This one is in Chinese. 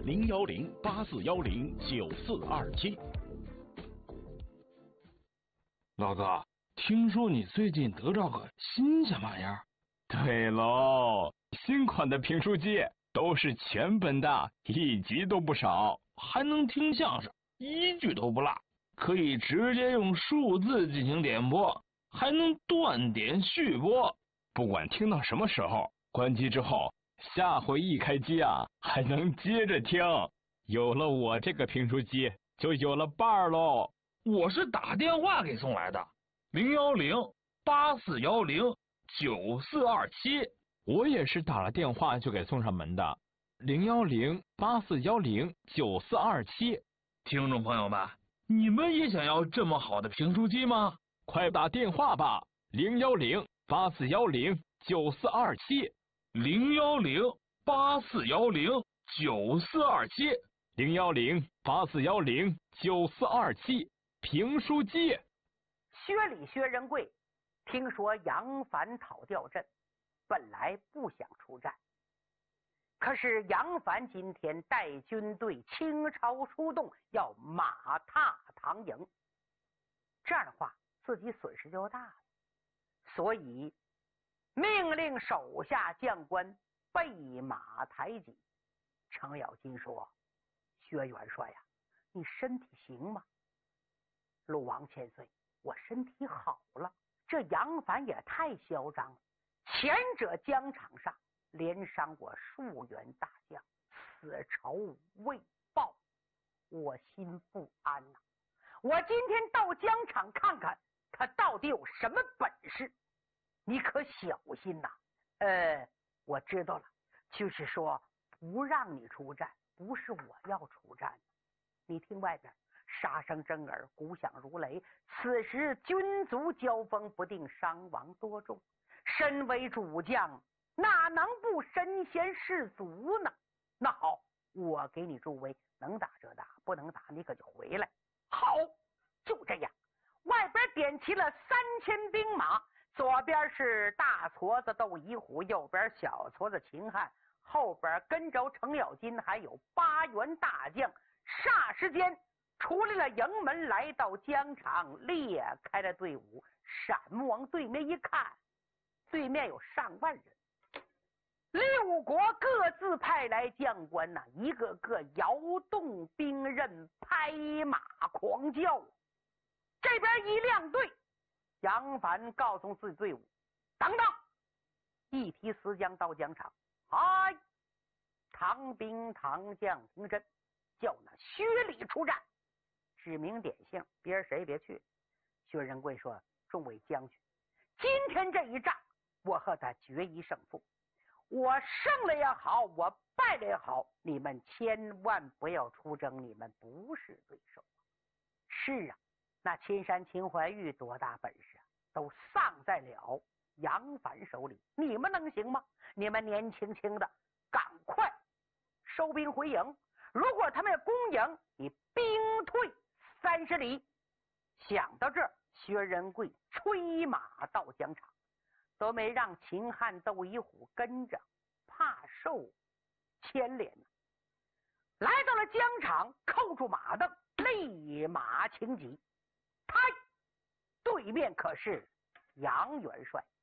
010-8410-9427。 老哥，听说你最近得着个新鲜玩意儿？ 对喽，新款的评书机都是全本的，一集都不少， 还能听相声，一句都不落，可以直接用数字进行点播，还能断点续播， 不管听到什么时候，关机之后，下回一开机啊，还能接着听。有了我这个评书机，就有了伴儿喽。 我是打电话给送来的，010-8410-9427。 我也是打了电话就给送上门的，010-8410-9427。 听众朋友们，你们也想要这么好的评书机吗？ 快打电话吧，010-8410-9427。 010-8410-9427。 010-8410-9427。评书机。 薛礼薛仁贵听说杨凡讨吊阵，本来不想出战，可是杨凡今天带军队倾巢出动，要马踏唐营，这样的话自己损失就大了，所以命令手下将官备马抬戟。程咬金说：“薛元帅呀，你身体行吗？”鲁王千岁，我身体好了。这杨凡也太嚣张了，前者疆场上连伤我数员大将，此仇未报，我心不安呐。我今天到疆场看看他到底有什么本事，你可小心呐。我知道了，就是说不让你出战，不是我要出战。你听外边杀声震耳，鼓响如雷，此时军卒交锋不定，伤亡多重。身为主将，哪能不身先士卒呢？那好，我给你助威，能打这打，不能打你可就回来。好，就这样。外边点齐了3000兵马，左边是大矬子窦乙虎，右边小矬子秦汉，后边跟着程咬金还有8员大将。霎时间出来了营门，来到疆场，裂开了队伍，闪目往对面一看，对面有上万人，6国各自派来将官呐，一个个摇动兵刃，拍马狂叫。这边一亮队，杨凡告诉自己队伍：“等等！”一提死将到疆场，嗨，唐兵唐将听真，叫那薛礼出战，指名点姓，别人谁也别去。薛仁贵说：“众位将军，今天这一仗，我和他决一胜负。我胜了也好，我败了也好，你们千万不要出征，你们不是对手。”是啊，那青山秦怀玉多大本事啊，都丧在了杨凡手里，你们能行吗？你们年轻轻的，赶快收兵回营。如果他们要攻营，你兵退30里。想到这儿，薛仁贵催马到疆场，都没让秦汉窦乙虎跟着，怕受牵连呢。来到了疆场，扣住马镫，立马擎戟。对面可是杨元帅。